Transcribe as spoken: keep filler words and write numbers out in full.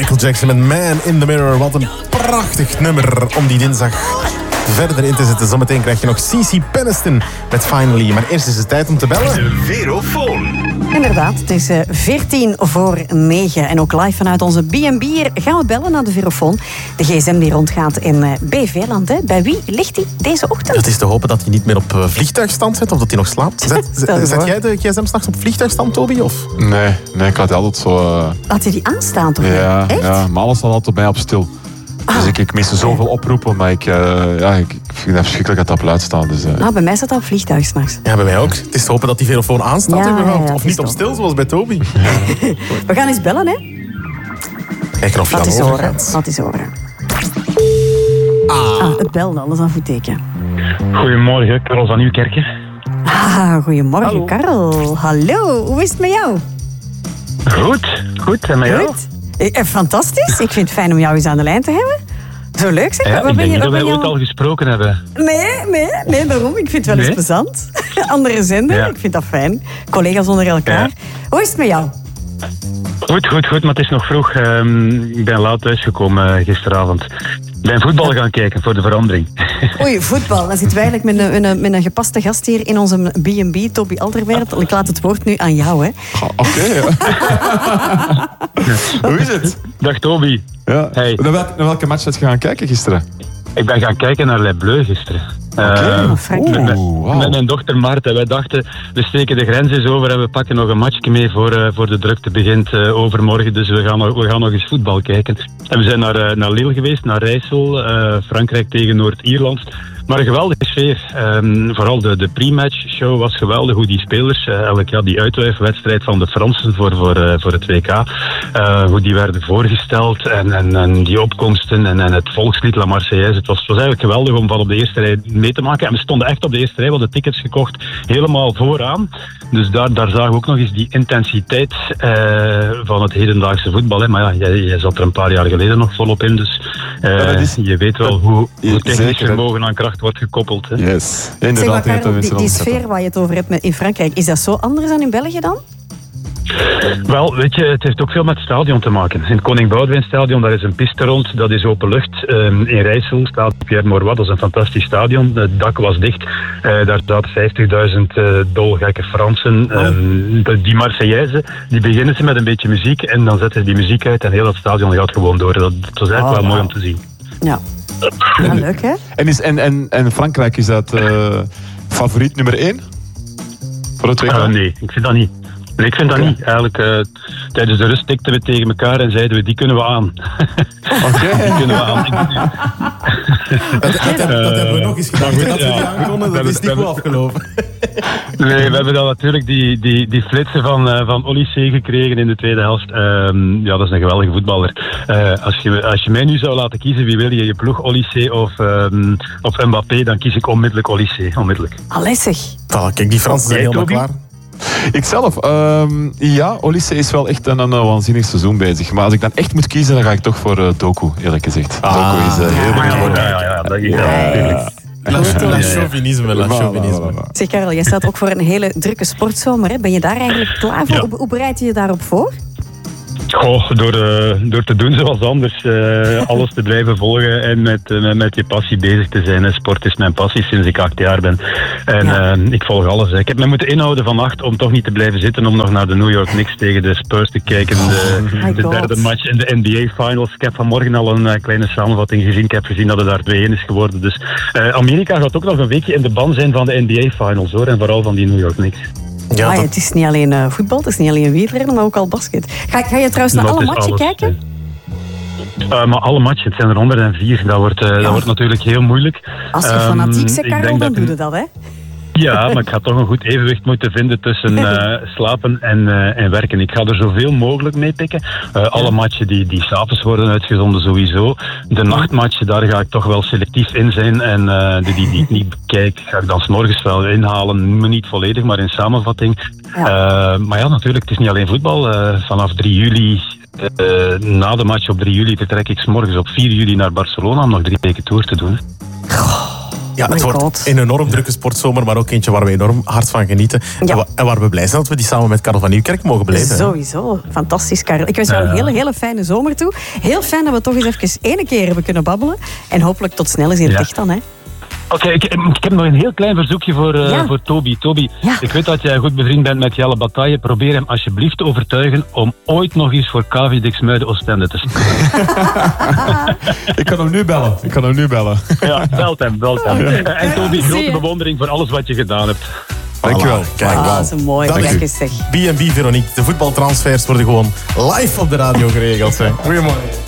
Michael Jackson met Man in the Mirror. Wat een prachtig nummer om die dinsdag verder in te zetten. Zometeen krijg je nog Cici Peniston met Finally. Maar eerst is het tijd om te bellen. De Verofoon. Inderdaad, het is veertien voor negen. En ook live vanuit onze B en B hier gaan we bellen naar de Verofoon. De gsm die rondgaat in B V-land. Hè. Bij wie ligt hij deze ochtend? Het is te hopen dat hij niet meer op vliegtuigstand zit of dat hij nog slaapt. Zet, zet jij de gsm s'nachts op vliegtuigstand, Toby? Of? Nee, nee, ik had altijd zo... Uh... Had hij die aanstaan toch? Ja, echt? ja, maar alles staat altijd bij mij op stil. Ah. Dus ik, ik mis zoveel oproepen, maar ik, uh, ja, ik, ik vind het verschrikkelijk dat dat op luid staat. Dus, uh... Nou, bij mij staat dat op vliegtuig s'nachts. Ja, bij mij ook. Het is te hopen dat die verofoon aanstaat ja, überhaupt. Ja, ja, of niet op stil, zoals bij Toby. Ja. We gaan eens bellen, hè. Kijken of je dat al is over horen. gaat. Dat is horen. Ah. ah, het belde, alles aan voeteken. Goedemorgen, Karel van Nieuwkerken. Ah, goedemorgen, Hallo. Karel. Hallo, hoe is het met jou? Goed, goed. En met jou? Goed. Eh, fantastisch. Ik vind het fijn om jou eens aan de lijn te hebben. Zo leuk zeg. Ja, Wat ik ben denk je, niet dat wij ben ooit jou... al gesproken hebben. Nee, nee, nee, daarom. Ik vind het wel eens Nee? plezant. Andere zender, Ja. ik vind dat fijn. Collega's onder elkaar. Ja. Hoe is het met jou? Goed, goed, goed, maar het is nog vroeg. Um, ik ben laat thuisgekomen uh, gisteravond. Ik ben voetbal gaan kijken voor de verandering. Oei, voetbal. Dan zitten we eigenlijk met een, met een, met een gepaste gast hier in onze B en B, Toby Alderweireld. Ik laat het woord nu aan jou, hè. Ah, Oké, okay, ja. Hoe is het? Dag Toby. Ja. Hey. Naar, welke, naar welke match heb je gaan kijken gisteren? Ik ben gaan kijken naar Les Bleus gisteren. Oké. Okay. Uh, Frank. met, wow. met mijn dochter Maarten. Wij dachten, we steken de grens eens over en we pakken nog een matchje mee voor, uh, voor de drukte begint uh, overmorgen. Dus we gaan, nog, we gaan nog eens voetbal kijken. En we zijn naar, uh, naar Lille geweest, naar Rijssel, uh, Frankrijk tegen Noord-Ierland. Maar een geweldige sfeer. Um, vooral de, de pre-match show was geweldig. Hoe die spelers, uh, elk jaar die uitwedstrijd van de Fransen voor, voor, uh, voor het W K, uh, hoe die werden voorgesteld en, en, en die opkomsten en, en het volkslied La Marseillaise. Het was, het was eigenlijk geweldig om van op de eerste rij mee te maken. En we stonden echt op de eerste rij, we hadden tickets gekocht, helemaal vooraan. Dus daar, daar zagen we ook nog eens die intensiteit uh, van het hedendaagse voetbal. Hè. Maar ja, jij, jij zat er een paar jaar geleden nog volop in, dus uh, ja, is, je weet wel hoe, hoe technisch vermogen aan kracht wordt gekoppeld. Hè. Yes, inderdaad. Zeg maar, Karel, die, die sfeer waar je het over hebt in Frankrijk, is dat zo anders dan in België dan? Wel, weet je, het heeft ook veel met het stadion te maken. In het Koning Boudewijn stadion, daar is een piste rond, dat is open lucht. Um, in Rijssel staat Pierre Mauroy, dat is een fantastisch stadion. Het dak was dicht, uh, daar zaten vijftigduizend uh, dolgekke Fransen. Oh. Um, die Marseillaise, die beginnen ze met een beetje muziek en dan zetten ze die muziek uit en heel dat stadion gaat gewoon door. Dat, dat was eigenlijk oh, wel wow. mooi om te zien. Ja, ja leuk hè? En, is, en, en, en Frankrijk, is dat uh, favoriet nummer één? Voor het W K? Uh, nee, ik vind dat niet. Nee, ik vind dat okay. niet. Eigenlijk, uh, tijdens de rust tikten we tegen elkaar en zeiden we, die kunnen we aan. Oké. Okay. die kunnen we aan. dat, dat, dat, dat hebben we nog eens gedaan. Goed, dat we ja. die aankonden, dat is niet goed afgelopen. Nee, we hebben dan natuurlijk die, die, die flitsen van, uh, van Olysée gekregen in de tweede helft. Um, ja, dat is een geweldige voetballer. Uh, als, je, als je mij nu zou laten kiezen, wie wil je, je ploeg Olysée of, um, of Mbappé, dan kies ik onmiddellijk Olysée. Onmiddellijk. Allee zeg. Ah, kijk, die Fransen zijn Jij, helemaal Toby? klaar. Ikzelf, um, ja, Olysée is wel echt een, een waanzinnig seizoen bezig. Maar als ik dan echt moet kiezen, dan ga ik toch voor uh, Doku, eerlijk gezegd. Ah, Doku is uh, heel Ja, belangrijk. ja, ja, ja, dat is Ja, ja. La, la chauvinisme, la chauvinisme. Zeg Karel, jij staat ook voor een hele drukke sportzomer. Hè? Ben je daar eigenlijk klaar voor? Ja. Hoe, hoe bereid je je daarop voor? Goh, door, uh, door te doen zoals anders, uh, alles te blijven volgen en met, uh, met je passie bezig te zijn. Sport is mijn passie sinds ik acht jaar ben. En ja. uh, ik volg alles. Hè. Ik heb me moeten inhouden vannacht om toch niet te blijven zitten om nog naar de New York Knicks tegen de Spurs te kijken. De, oh de derde match in de N B A Finals. Ik heb vanmorgen al een uh, kleine samenvatting gezien. Ik heb gezien dat het daar twee-een is geworden. Dus uh, Amerika gaat ook nog een weekje in de ban zijn van de N B A Finals, hoor. En vooral van die New York Knicks. Ja, ah, dat... Het is niet alleen uh, voetbal, het is niet alleen wielrennen, maar ook al basket. Ga, ga je trouwens naar Dat alle is matchen alles, kijken? Uh, maar alle matchen, het zijn er honderdvier. Dat wordt, uh, ja. dat wordt natuurlijk heel moeilijk. Als je Um, fanatiek bent, ik Karel, denk dan dat doe ik- je dat, hè? Ja, maar ik ga toch een goed evenwicht moeten vinden tussen uh, slapen en, uh, en werken. Ik ga er zoveel mogelijk mee pikken. Uh, alle matchen die, die s'avonds worden uitgezonden sowieso. De nachtmatchen, daar ga ik toch wel selectief in zijn. En uh, die, die, die ik niet bekijk, ga ik dan 's morgens wel inhalen. Maar niet volledig, maar in samenvatting. Ja. Uh, maar ja, natuurlijk, het is niet alleen voetbal. Uh, vanaf drie juli... Uh, na de match op drie juli vertrek ik 's morgens op vier juli naar Barcelona om nog drie weken tour te doen. Ja, het my wordt God. een enorm drukke sportzomer, maar ook eentje waar we enorm hard van genieten. Ja. En, wa- en waar we blij zijn dat we die samen met Karel van Nieuwkerk mogen beleven. hè. Sowieso. Fantastisch, Karel. Ik wens jou een hele, hele fijne zomer toe. Heel fijn dat we toch eens even één keer hebben kunnen babbelen. En hopelijk tot snel eens in het Ja. licht dan, hè. Oké, ik, ik heb nog een heel klein verzoekje voor, uh, Ja. voor Toby. Toby, Ja. ik weet dat jij goed bevriend bent met Jelle Bataille. Probeer hem alsjeblieft te overtuigen om ooit nog eens voor K V Diksmuiden Oostende te spelen. Ik kan hem nu bellen. Ik kan hem nu bellen. Ja, belt hem, belt hem. Oké. En Toby, Zie grote je. bewondering voor alles wat je gedaan hebt. Dankjewel. Voilà, Kijk, Ah, wauw. dat is een mooi. Dat Kijk is- eens, zeg. B en B Veronique, de voetbaltransfers worden gewoon live op de radio geregeld. Hè. Goedemorgen.